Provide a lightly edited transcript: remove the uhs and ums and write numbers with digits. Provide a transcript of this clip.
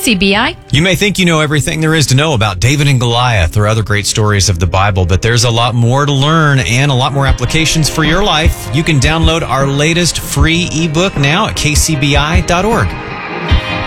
KCBI. You may think you know everything there is to know about David and Goliath or other great stories of the Bible, but there's a lot more to learn and a lot more applications for your life. You can download our latest free ebook now at kcbi.org.